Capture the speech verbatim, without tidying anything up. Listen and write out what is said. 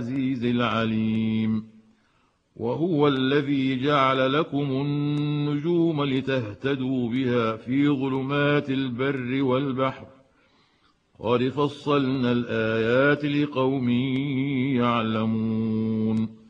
العزيز العليم. وهو الذي جعل لكم النجوم لتهتدوا بها في ظلمات البر والبحر، قد فصلنا الآيات لقوم يعلمون.